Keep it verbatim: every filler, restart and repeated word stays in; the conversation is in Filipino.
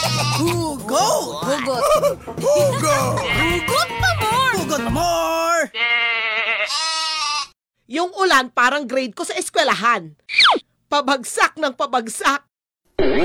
Hugot! Hugot. Hugot! Hugot pa more! Hugot pa more! Yung ulan parang grade ko sa eskwelahan. Pabagsak ng pabagsak.